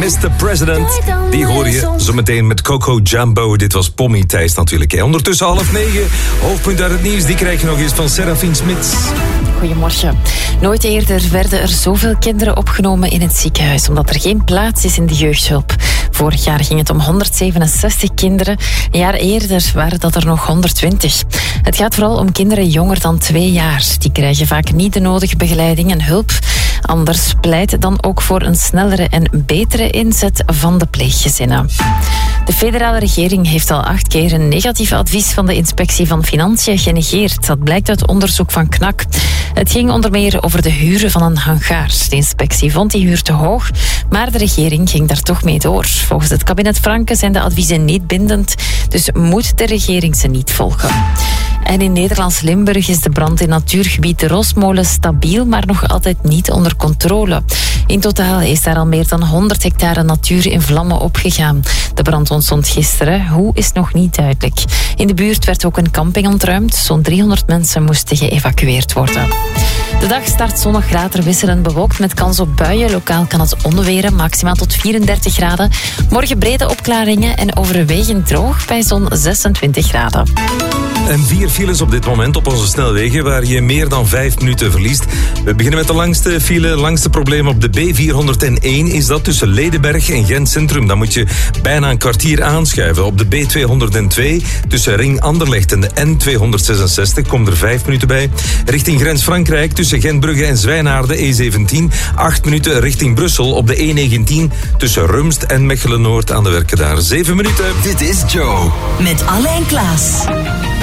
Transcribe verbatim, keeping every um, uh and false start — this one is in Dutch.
mister President. Die hoor je zometeen met Coco Jumbo. Dit was Pommy Thijs natuurlijk. Hè. Ondertussen half negen. Hoofdpunt uit het nieuws. Die krijg je nog eens van Serafine Smits. Goedemorgen. Nooit eerder werden er zoveel kinderen opgenomen in het ziekenhuis, omdat er geen plaats is in de jeugdhulp. Vorig jaar ging het om honderdzevenenzestig kinderen. Een jaar eerder waren dat er nog honderdtwintig. Het gaat vooral om kinderen jonger dan twee jaar. Die krijgen vaak niet de nodige begeleiding en hulp. Anders pleit dan ook voor een snellere en betere inzet van de pleeggezinnen. De federale regering heeft al acht keer een negatief advies van de Inspectie van Financiën genegeerd. Dat blijkt uit onderzoek van K N A K. Het ging onder meer over de huur van een hangaar. De inspectie vond die huur te hoog, maar de regering ging daar toch mee door. Volgens het kabinet Franken zijn de adviezen niet bindend, dus moet de regering ze niet volgen. En in Nederlands Limburg is de brand in natuurgebied de Rosmolen stabiel, maar nog altijd niet onder controle. In totaal is daar al meer dan honderd hectare natuur in vlammen opgegaan. De brand ontstond gisteren, hoe is nog niet duidelijk. In de buurt werd ook een camping ontruimd. Zo'n driehonderd mensen moesten geëvacueerd worden. De dag start zonnig, later wisselend bewolkt met kans op buien. Lokaal kan het onweren, maximaal tot vierendertig graden. Morgen brede opklaringen en overwegend droog bij zo'n zesentwintig graden. En vier files op dit moment op onze snelwegen waar je meer dan vijf minuten verliest. We beginnen met de langste file, langste probleem op de B vierhonderdéén is dat tussen Ledenberg en Gent Centrum. Dan moet je bijna een kwartier aanschuiven. Op de B tweehonderdtwee tussen Ring Anderlecht en de N tweehonderdzesenzestig komt er vijf minuten bij. Richting Grens Frankrijk tussen Gentbrugge en Zwijnaarden E zeventien. acht minuten richting Brussel op de E negentien tussen Rumst en Mechelen-Noord aan de werken daar. zeven minuten. Dit is Joe. Met Alain Klaas.